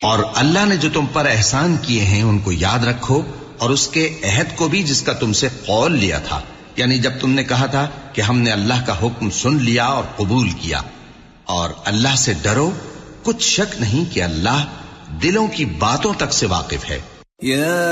और अल्लाह ने जो तुम पर एहसान किए हैं उनको याद रखो, और उसके अहद को भी जिसका तुमसे कौल लिया था, यानी जब तुमने कहा था कि हमने अल्लाह का हुक्म सुन लिया और कबूल किया। और अल्लाह से डरो, कुछ शक नहीं कि अल्लाह दिलों की बातों तक से वाकिफ है।